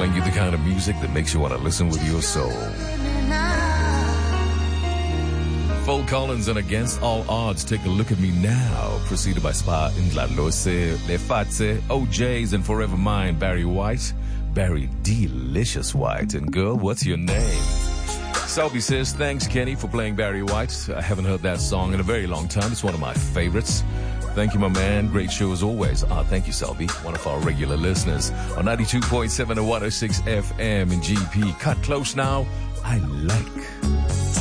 playing you the kind of music that makes you want to listen with your soul. Phil Collins and Against All Odds, Take a Look at Me Now, preceded by Spa Indlalose, Lefatse, OJ's, and Forever Mine, Barry White. Barry Delicious White. And girl, what's your name? Selby says, thanks, Kenny, for playing Barry White. I haven't heard that song in a very long time. It's one of my favorites. Thank you, my man. Great show as always. Thank you, Selby, one of our regular listeners. On 92.7 and 106 FM in GP. Cut close now. I like.